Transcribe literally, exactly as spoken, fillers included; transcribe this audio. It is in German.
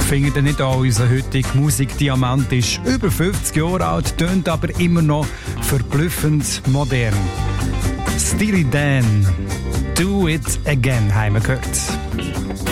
Findet ihr nicht auch, unser heutiger Musikdiamant ist über fünfzig Jahre alt, tönt aber immer noch verblüffend modern. Steely Dan, Do It Again, haben wir gehört.